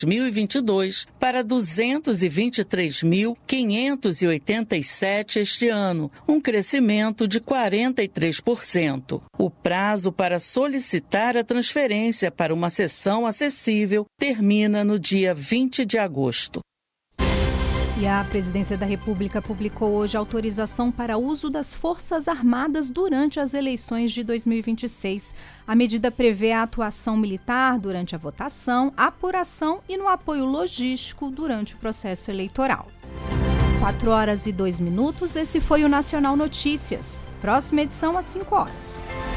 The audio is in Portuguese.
2022 para 223.587 este ano, um crescimento de 43%. O prazo para solicitar a transferência para uma seção acessível termina no dia 20 de agosto. E a Presidência da República publicou hoje autorização para uso das Forças Armadas durante as eleições de 2026. A medida prevê a atuação militar durante a votação, apuração e no apoio logístico durante o processo eleitoral. 4h02, esse foi o Nacional Notícias. Próxima edição às 5h.